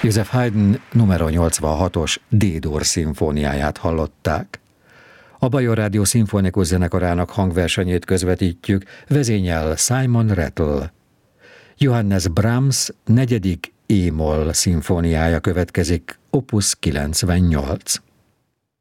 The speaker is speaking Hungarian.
Joseph Haydn numero 86-os D-dur szimfóniáját hallották. A Bajor Rádió szimfonikus zenekarának hangversenyét közvetítjük, vezényel Simon Rattle. Johannes Brahms 4. e-moll szimfóniája következik, opus 98.